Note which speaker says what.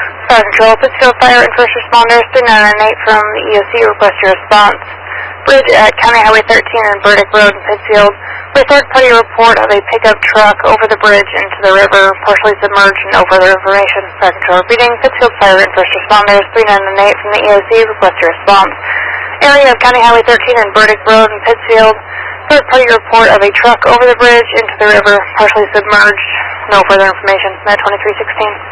Speaker 1: Fire Control, Pittsfield Fire and First Responders 3998 from the EOC, request your response. Bridge at County Highway 13 and Burdick Road in Pittsfield. A third-party report of a pickup truck over the bridge into the river, partially submerged. No further information. Fire Control repeating. Pittsfield Fire and First Responders 3998 from the EOC, request your response. Area of County Highway 13 and Burdick Road in Pittsfield. Third-party report of a truck over the bridge into the river, partially submerged. No further information. Net 2316.